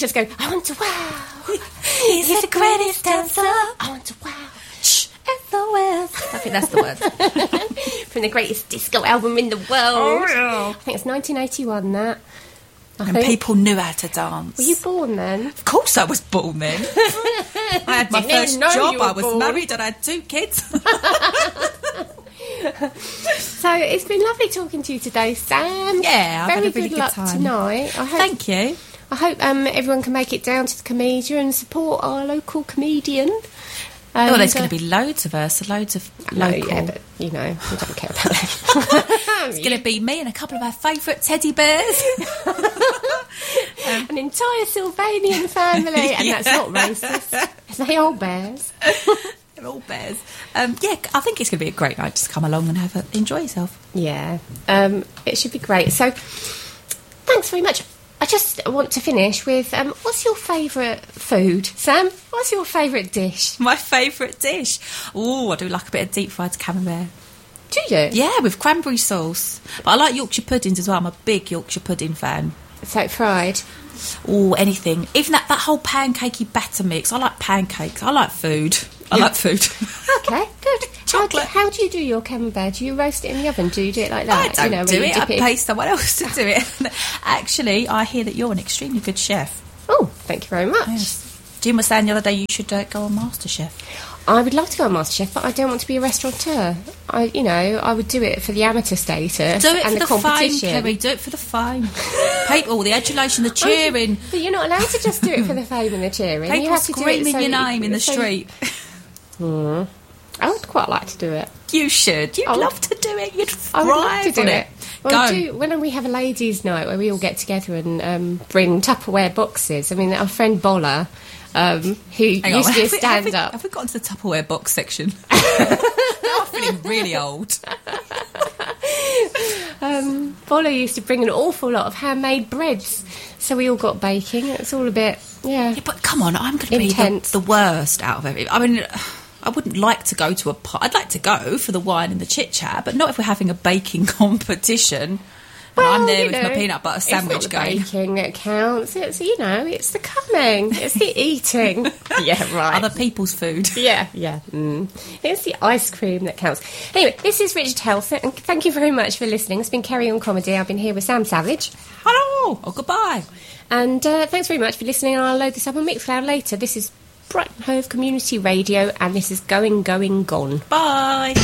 just go, I want to wow. He's the greatest dancer. I want to wow. SOS. I think that's the word. From the greatest disco album in the world. Oh, yeah. I think it's 1981, that. And people knew how to dance. Were you born then? Of course I was born then. I had my first job, I was married and I had 2 kids. So it's been lovely talking to you today, Sam. Yeah, I've had a really good luck time. Tonight. Thank you. I hope everyone can make it down to the Comedia and support our local comedian. Well, there's going to be loads of us, loads of local. Yeah, but, we don't care about that. It's going to be me and a couple of our favourite teddy bears. An entire Sylvanian family, and that's not racist. They all bears. They're all bears. Yeah, I think it's going to be a great night. Just come along and enjoy yourself. Yeah, it should be great. So, thanks very much. I just want to finish with, what's your favourite food, Sam? What's your favourite dish? My favourite dish? Oh, I do like a bit of deep fried camembert. Do you? Yeah, with cranberry sauce. But I like Yorkshire puddings as well. I'm a big Yorkshire pudding fan. So fried? Oh, anything. Even that whole pancakey batter mix. I like pancakes. I like food. I like food. Okay, good. Chocolate. How do you do your camembert? Do you roast it in the oven? Do you do it like that? I don't do it. I dip pay someone else to do it. Actually, I hear that you're an extremely good chef. Oh, thank you very much. Yes. Jim was saying the other day you should go on MasterChef. I would love to go on MasterChef, but I don't want to be a restaurateur. I would do it for the amateur status do it and for the competition. Fame, Kerry. Do it for the fame. People, the adulation, the cheering. But you're not allowed to just do it for the fame and the cheering. People you have to screaming do it your name in the street. I would quite like to do it. You should. You'd love to do it. You'd I would love to thrive on do it. Go. When we have a ladies' night where we all get together and bring Tupperware boxes. I mean, our friend Bolla, who used to be a stand-up. Have we got to the Tupperware box section? I'm feeling really old. Bolla used to bring an awful lot of handmade breads, so we all got baking. It's all a bit, yeah. But come on, I'm going to be the worst out of everything. I mean, I wouldn't like to go to I'd like to go for the wine and the chit-chat, but not if we're having a baking competition. Well, I'm there with my peanut butter sandwich it's not going. the baking that counts. It's it's the coming. It's the eating. Yeah, right. Other people's food. Yeah. It's the ice cream that counts. Anyway, this is Richard Health, and thank you very much for listening. It's been Kerry on Comedy. I've been here with Sam Savage. Hello. Oh, goodbye. And thanks very much for listening. And I'll load this up on Mixcloud later. This is Brighton Hove Community Radio, and this is Going, Gone. Bye.